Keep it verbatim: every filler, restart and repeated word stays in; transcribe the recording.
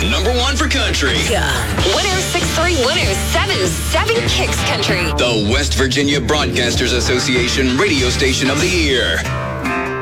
number one for country. Yeah. one oh six point three, one oh seven point seven Kicks Country. The West Virginia Broadcasters Association Radio Station of the Year.